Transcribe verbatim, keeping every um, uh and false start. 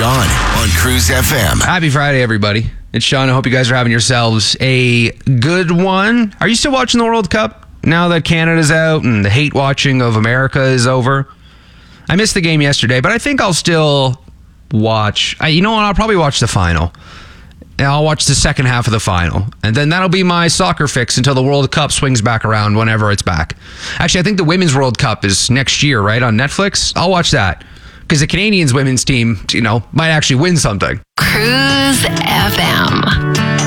Sean on Cruise F M. Happy Friday, everybody. It's Sean. I hope you guys are having yourselves a good one. Are you still watching the World Cup now that Canada's out and the hate watching of America is over? I missed the game yesterday, but I think I'll still watch. I, you know what? I'll probably watch the final. And I'll watch the second half of the final. And then that'll be my soccer fix until the World Cup swings back around whenever it's back. Actually, I think the Women's World Cup is next year, right? On Netflix. I'll watch that. Because the Canadians women's team, you know, might actually win something. Cruise F M.